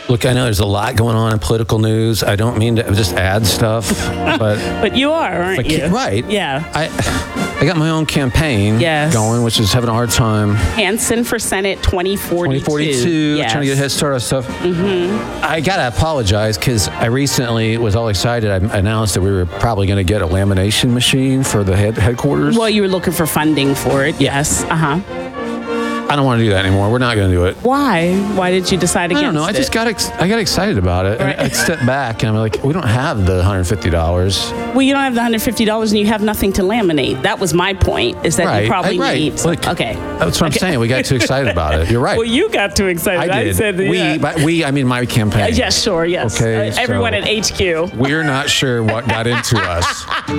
Look, I know there's a lot going on in political news. I don't mean to just add stuff, But you are, aren't you? Right. Yeah. I got my own campaign going, which is having a hard time. Hansen for Senate 2042. 2042, Yes. trying to get a head start on stuff. I got to apologize because I recently was all excited. I announced that we were probably going to get a lamination machine for the headquarters. Well, you were looking for funding for it. Yes. Uh-huh. I don't want to do that anymore. We're not going to do it. Why? Why did you decide against it? I don't know. I just got excited about it. Right. And I stepped back and I'm like, we don't have the $150. Well, you don't have the $150 and you have nothing to laminate. That was my point, is that you probably need... Like, okay. That's what I'm saying. We got too excited about it. You're right. Well, you got too excited. I did. said that, I mean my campaign. yes, sure, yes. Okay, Everyone so at HQ. we're not sure what got into us.